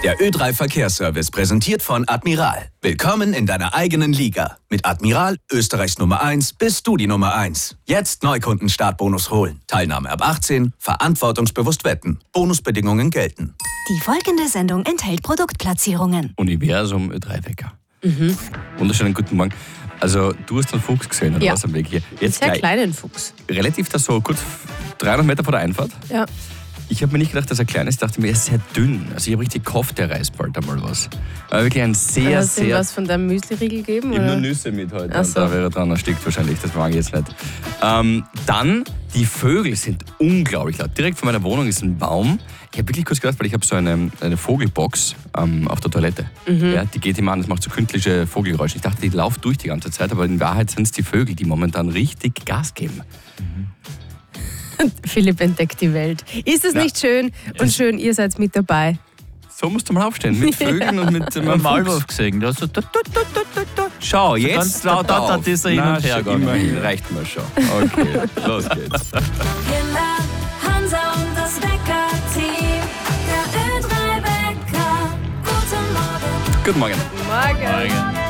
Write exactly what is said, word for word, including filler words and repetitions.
Der Ö drei Verkehrsservice präsentiert von Admiral. Willkommen in deiner eigenen Liga. Mit Admiral, Österreichs Nummer eins, bist du die Nummer eins. Jetzt Neukunden-Startbonus holen. Teilnahme ab achtzehn, verantwortungsbewusst wetten. Bonusbedingungen gelten. Die folgende Sendung enthält Produktplatzierungen. Universum Ö drei Wecker. Mhm. Wunderschönen guten Morgen. Also, du hast einen Fuchs gesehen, oder ja. was am Weg hier? Jetzt sehr kleinen Fuchs. Relativ da so kurz dreihundert Meter vor der Einfahrt. Ja. Ich habe mir nicht gedacht, dass er klein ist. Ich dachte mir, er ist sehr dünn. Also ich habe richtig gehofft, der reißt bald einmal was. Aber wirklich ein sehr, Hast du ihm sehr... was von deinem Müsli-Riegel gegeben? Ich habe oder? nur Nüsse mit heute. Ach so. Und da wäre er dran erstickt wahrscheinlich. Das mag ich jetzt nicht. Ähm, dann, die Vögel sind unglaublich laut. Direkt vor meiner Wohnung ist ein Baum. Ich habe wirklich kurz gedacht, weil ich habe so eine, eine Vogelbox ähm, auf der Toilette. Mhm. Ja, die geht immer an, das macht so künstliche Vogelgeräusche. Ich dachte, die läuft durch die ganze Zeit, aber in Wahrheit sind es die Vögel, die momentan richtig Gas geben. Mhm. Philipp entdeckt die Welt. Ist es Na, nicht schön? Und schön, ihr seid mit dabei. So musst du mal aufstehen, mit Vögeln und mit meinem Fuchs. Maulwurf gesehen. Da hast du, da, da, da, da, da, da. Schau, jetzt da, laut da, da, auf. ist er hin Na, und her schon gegangen. immerhin, reicht mir schon. Okay, los geht's. Kinder, Hansa und das Wecker-Team. Der Ö drei Wecker. Guten Morgen. Guten Morgen. Morgen. Morgen.